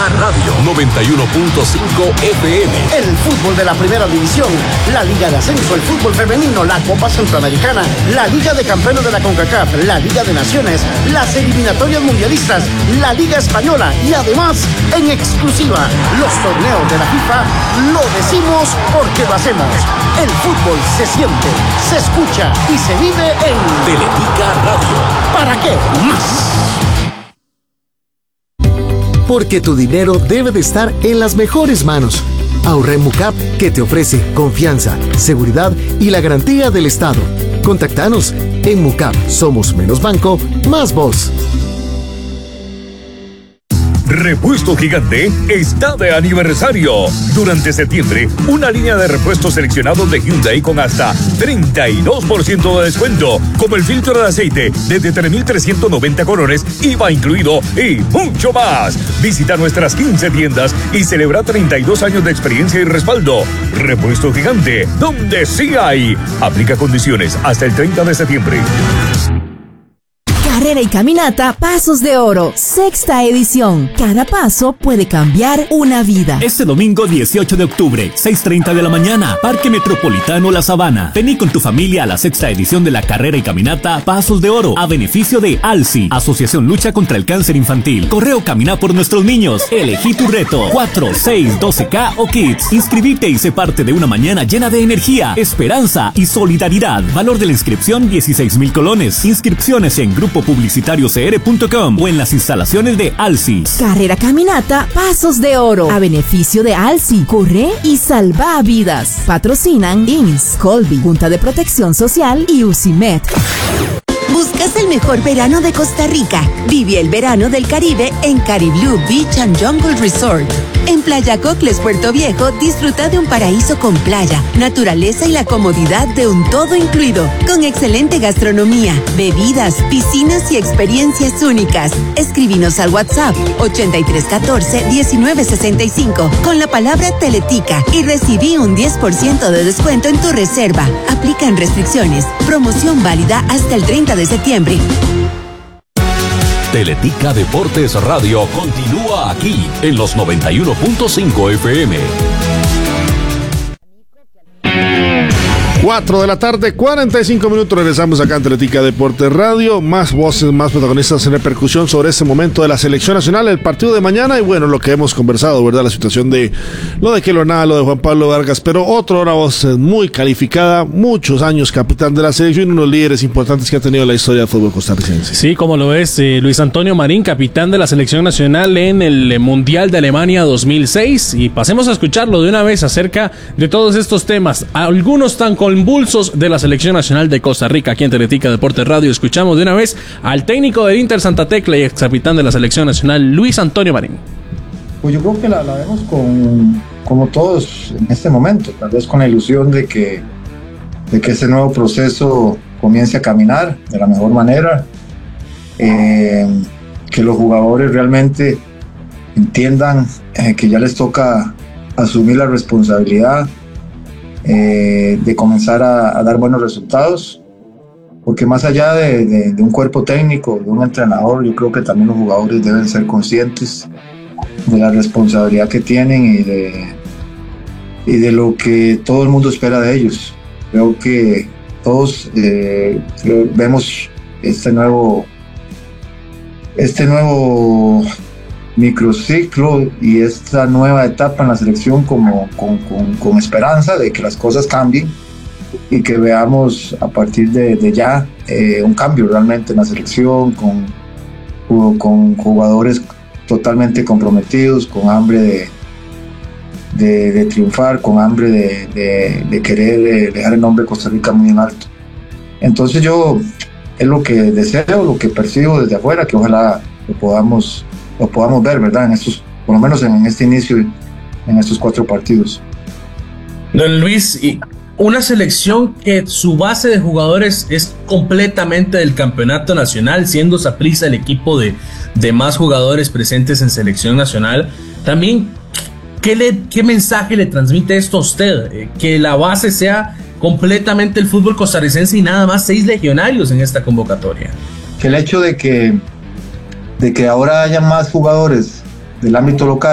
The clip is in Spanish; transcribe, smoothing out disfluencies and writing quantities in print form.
Radio 91.5 FM. El fútbol de la primera división, la Liga de Ascenso, el fútbol femenino, la Copa Centroamericana, la Liga de Campeones de la CONCACAF, la Liga de Naciones, las eliminatorias mundialistas, la Liga Española y además, en exclusiva, los torneos de la FIFA. Lo decimos porque lo hacemos. El fútbol se siente, se escucha y se vive en Teletica Radio. ¿Para qué más? Porque tu dinero debe de estar en las mejores manos. Ahorra en Mucap, que te ofrece confianza, seguridad y la garantía del Estado. Contactanos. En Mucap somos menos banco, más voz. Repuesto Gigante está de aniversario. Durante septiembre, una línea de repuestos seleccionados de Hyundai con hasta 32% de descuento, como el filtro de aceite desde 3,390 colones, IVA incluido y mucho más. Visita nuestras 15 tiendas y celebra 32 años de experiencia y respaldo. Repuesto Gigante, donde sí hay. Aplica condiciones hasta el 30 de septiembre. Carrera y caminata Pasos de Oro, 6ª edición. Cada paso puede cambiar una vida. Este domingo 18 de octubre, 6:30 de la mañana, Parque Metropolitano La Sabana. Vení con tu familia a la 6ª edición de la carrera y caminata Pasos de Oro, a beneficio de ALSI, Asociación Lucha contra el Cáncer Infantil. Corre o camina por nuestros niños. Elegí tu reto, 4, 6, 12K o Kids. Inscribite y sé parte de una mañana llena de energía, esperanza y solidaridad. Valor de la inscripción, 16,000 colones. Inscripciones en grupopublicitariocr.com o en las instalaciones de ALSI. Carrera caminata Pasos de Oro, a beneficio de ALSI. Corre y salva vidas. Patrocinan INS, Colby, Junta de Protección Social y UCIMED. ¿Buscas el mejor verano de Costa Rica? Vive el verano del Caribe en Cariblú Beach and Jungle Resort. En Playa Cocles, Puerto Viejo, disfruta de un paraíso con playa, naturaleza y la comodidad de un todo incluido, con excelente gastronomía, bebidas, piscinas y experiencias únicas. Escríbenos al WhatsApp 8314-1965 con la palabra Teletica y recibí un 10% de descuento en tu reserva. Aplican restricciones. Promoción válida hasta el 30 de septiembre. Teletica Deportes Radio continúa aquí en los 91.5 FM. 4 de la tarde, 45 minutos, regresamos acá en Teletica Deportes Radio, más voces, más protagonistas en repercusión sobre este momento de la selección nacional, el partido de mañana y bueno, lo que hemos conversado, ¿verdad? La situación de lo de Keylor Navas, lo de Juan Pablo Vargas, pero otra voz muy calificada, muchos años capitán de la selección y uno de los líderes importantes que ha tenido la historia del fútbol costarricense. Sí, como lo es Luis Antonio Marín, capitán de la selección nacional en el Mundial de Alemania 2006, y pasemos a escucharlo de una vez acerca de todos estos temas, algunos tan convulsos de la selección nacional de Costa Rica. Aquí en Teletica Deportes Radio escuchamos de una vez al técnico del Inter Santa Tecla y ex capitán de la selección nacional, Luis Antonio Marín. Pues yo creo que la vemos como todos en este momento, tal vez con la ilusión de que este nuevo proceso comience a caminar de la mejor manera, que los jugadores realmente entiendan que ya les toca asumir la responsabilidad de comenzar a dar buenos resultados, porque más allá de un cuerpo técnico, de un entrenador, yo creo que también los jugadores deben ser conscientes de la responsabilidad que tienen y de lo que todo el mundo espera de ellos. Creo que todos vemos este nuevo microciclo y esta nueva etapa en la selección con esperanza de que las cosas cambien y que veamos a partir de ya un cambio realmente en la selección, con jugadores totalmente comprometidos, con hambre de triunfar, con hambre de querer dejar el nombre de Costa Rica muy en alto. Entonces yo es lo que deseo, lo que percibo desde afuera, que ojalá lo podamos ver, ¿verdad? Por lo menos en este inicio, en estos 4 partidos. Don Luis, una selección que su base de jugadores es completamente del campeonato nacional, siendo Saprissa el equipo de más jugadores presentes en selección nacional. También, ¿qué mensaje le transmite esto a usted? Que la base sea completamente el fútbol costarricense y nada más 6 legionarios en esta convocatoria. Que el hecho de que ahora haya más jugadores del ámbito local